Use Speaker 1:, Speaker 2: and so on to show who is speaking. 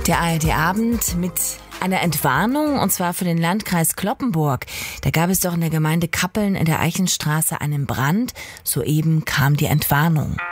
Speaker 1: Der ARD-Abend mit einer Entwarnung, und zwar für den Landkreis Cloppenburg. Da gab es doch in der Gemeinde Kappeln in der Eichenstraße einen Brand. Soeben kam die Entwarnung.